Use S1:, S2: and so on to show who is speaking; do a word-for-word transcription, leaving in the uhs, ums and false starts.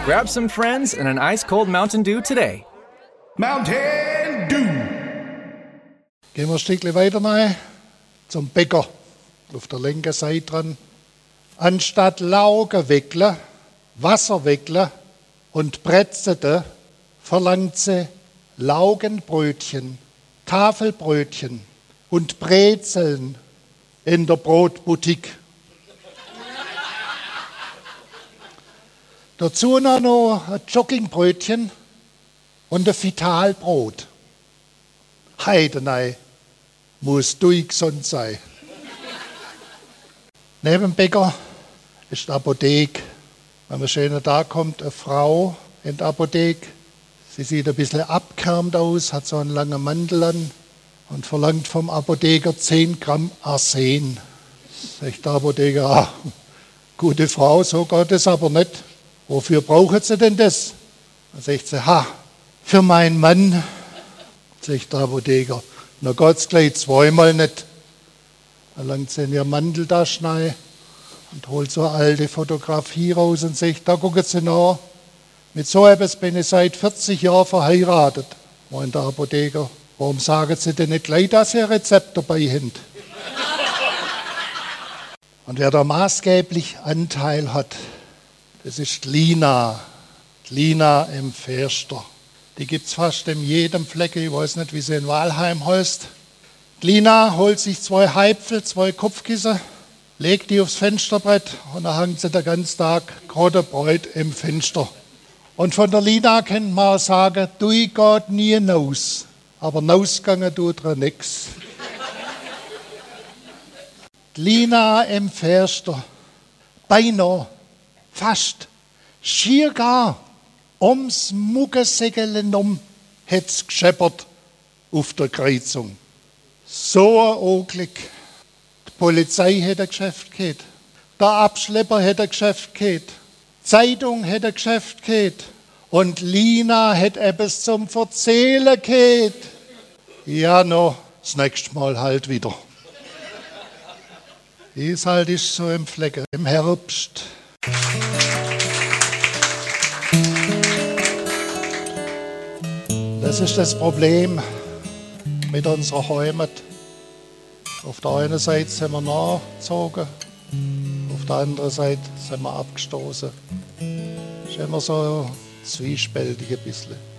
S1: Grab some friends and an ice-cold Mountain Dew today.
S2: Mountain Dew.
S3: Gehen wir ein Stückchen weiter rein zum Bäcker. Auf der linken Seite dran. Anstatt Laugen wickeln, Wasser wickeln und Brezeln, verlangt sie Laugenbrötchen, Tafelbrötchen und Brezeln in der Brotboutique. Dazu noch, noch ein Joggingbrötchen und ein Vitalbrot. Heidenei, muss durchgesund sein. Neben dem Bäcker ist die Apotheke. Wenn man schön da kommt, eine Frau in der Apotheke. Sie sieht ein bisschen abgehärmt aus, hat so einen langen Mantel an und verlangt vom Apotheker zehn Gramm Arsen. Sagt der Apotheker, ah, gute Frau, so geht es aber nicht. Wofür brauchen Sie denn das? Dann sagt sie, ha, für meinen Mann. Sagt der Apotheker, na Gott, gleich zweimal nicht. Dann langt sie in ihr Manteltaschen rein und holt so eine alte Fotografie raus und sagt, da gucken Sie nach, mit so etwas bin ich seit vierzig Jahren verheiratet. Meint der Apotheker, warum sagen Sie denn nicht gleich, dass Sie ein Rezept dabei haben? Und wer da maßgeblich Anteil hat, das ist die Lina, die Lina im Förster. Die gibt es fast in jedem Flecken, ich weiß nicht, wie sie in Walheim heißt. Die Lina holt sich zwei Heipfel, zwei Kopfkissen, legt die aufs Fensterbrett und dann hängt sie den ganzen Tag gerade Bräut im Fenster. Und von der Lina kann man sagen, du geht nie hinaus, aber rausgegangen tut er nichts. Die Lina im Förster, beinahe, fast, schier gar, ums Muggensäckelen um, hat's gescheppert auf der Kreuzung. So ein Unglück. Die Polizei hätte ein Geschäft gehabt. Der Abschlepper hätte ein Geschäft gehabt. Die Zeitung hätte ein Geschäft gehabt. Und Lina hätte etwas zum Verzählen gehabt. Ja, no, das nächste Mal halt wieder. Wie es halt ist so im Flecken, im Herbst. Das ist das Problem mit unserer Heimat. Auf der einen Seite sind wir nachgezogen, auf der anderen Seite sind wir abgestoßen. Das ist immer so zwiespältig ein bisschen.